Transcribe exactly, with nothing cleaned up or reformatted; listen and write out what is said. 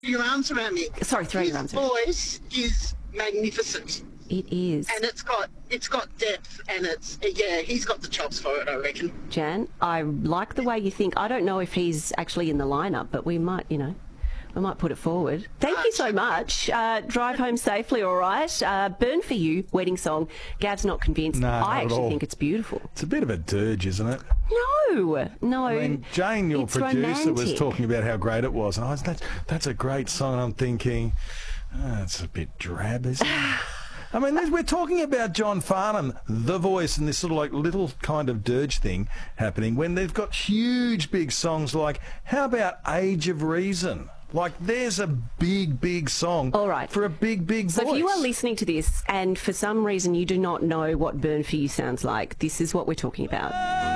your arms around me. Sorry, throw your arms His around. voice is magnificent. It is. And it's got it's got depth, and it's yeah, he's got the chops for it, I reckon. Jan, I like the way you think. I don't know if he's actually in the lineup, but we might, you know, we might put it forward. Thank you so much. Uh, drive home safely, all right. Uh, Burn For You, wedding song. Gav's not convinced. No, I not at actually all. think it's beautiful. It's a bit of a dirge, isn't it? No, no. I mean, Jane, your it's producer, was romantic. talking about how great it was, and I was, that's, that's a great song. And I'm thinking, oh, it's a bit drab, isn't it? I mean, there's- we're talking about John Farnham, the voice, and this sort of like little kind of dirge thing happening when they've got huge, big songs like, how about Age of Reason? Like, there's a big, big song All right. for a big, big So voice. if you are listening to this and for some reason you do not know what Burn For You sounds like, this is what we're talking about.